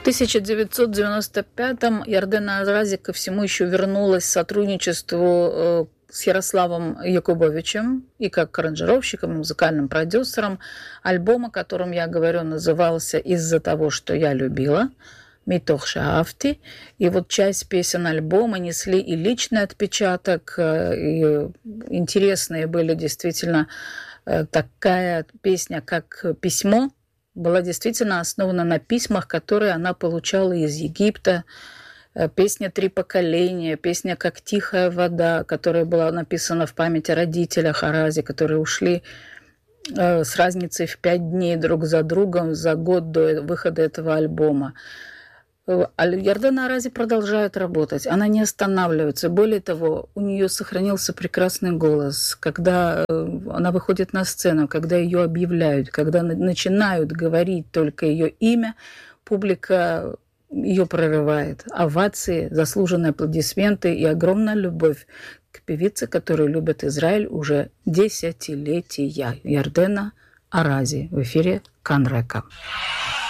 1995-м Ярдена Арази ко всему еще вернулась к сотрудничеству с Ярославом Якубовичем и как аранжировщиком, и музыкальным продюсером. Альбом, о котором я говорю, назывался «Из-за того, что я любила», «Митох шаафти». И вот часть песен альбома несли и личный отпечаток, и интересные были действительно. Такая песня, как «Письмо», была действительно основана на письмах, которые она получала из Египта. Песня «Три поколения», песня «Как тихая вода», которая была написана в память о родителях Арази, которые ушли с разницей в 5 дней друг за другом за год до выхода этого альбома. Ярдена Арази продолжает работать, она не останавливается. Более того, у нее сохранился прекрасный голос. Когда она выходит на сцену, когда ее объявляют, когда начинают говорить только ее имя, публика ее прорывает. Овации, заслуженные аплодисменты и огромная любовь к певице, которую любит Израиль уже десятилетия. Ярдена Арази в эфире Кан Река.